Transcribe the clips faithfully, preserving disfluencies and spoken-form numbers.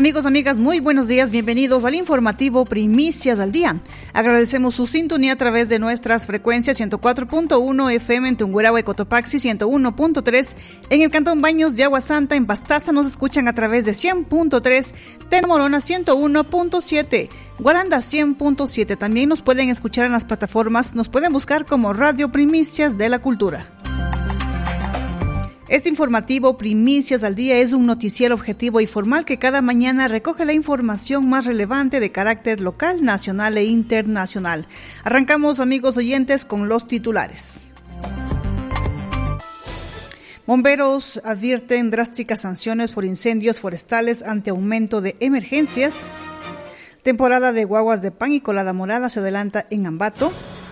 Amigos, amigas, muy buenos días, bienvenidos al informativo Primicias al Día. Agradecemos su sintonía a través de nuestras frecuencias ciento cuatro punto uno F M en Tungurahua y Cotopaxi, ciento uno punto tres en el Cantón Baños de Agua Santa. En Pastaza nos escuchan a través de cien punto tres, Tenmorona ciento uno punto siete, Guaranda cien punto siete. También nos pueden escuchar en las plataformas, nos pueden buscar como Radio Primicias de la Cultura. Este informativo Primicias al Día es un noticiero objetivo y formal que cada mañana recoge la información más relevante de carácter local, nacional e internacional. Arrancamos, amigos oyentes, con los titulares. Bomberos advierten drásticas sanciones por incendios forestales ante aumento de emergencias. Temporada de guaguas de pan y colada morada se adelanta en Ambato.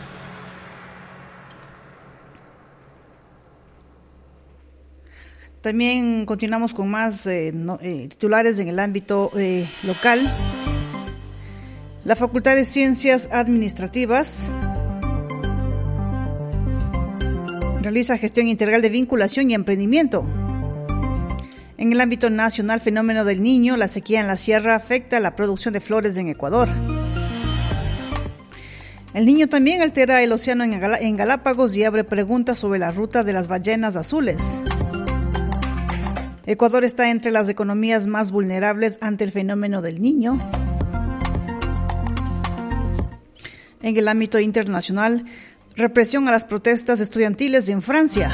También continuamos con más eh, no, eh, titulares en el ámbito eh, local. La Facultad de Ciencias Administrativas realiza gestión integral de vinculación y emprendimiento. En el ámbito nacional, fenómeno del Niño, la sequía en la sierra afecta la producción de flores en Ecuador. El Niño también altera el océano en, Gal- en Galápagos y abre preguntas sobre la ruta de las ballenas azules. Ecuador está entre las economías más vulnerables ante el fenómeno del Niño. En el ámbito internacional, represión a las protestas estudiantiles en Francia.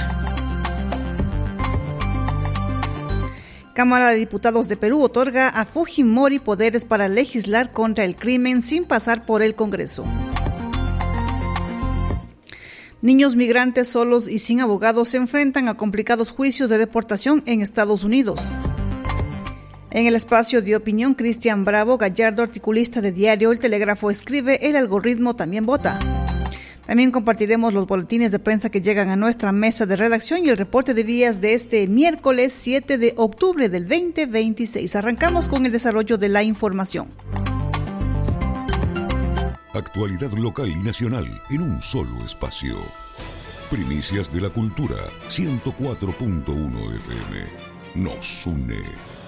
Cámara de Diputados de Perú otorga a Fujimori poderes para legislar contra el crimen sin pasar por el Congreso. Niños migrantes solos y sin abogados se enfrentan a complicados juicios de deportación en Estados Unidos. En el espacio de opinión, Cristian Bravo Gallardo, articulista de diario El Telégrafo, escribe: el algoritmo también vota. También compartiremos los boletines de prensa que llegan a nuestra mesa de redacción y el reporte de vías de este miércoles siete de octubre del veinte veintiséis. Arrancamos con el desarrollo de la información. Actualidad local y nacional en un solo espacio. Primicias de la Cultura, ciento cuatro punto uno F M. Nos une.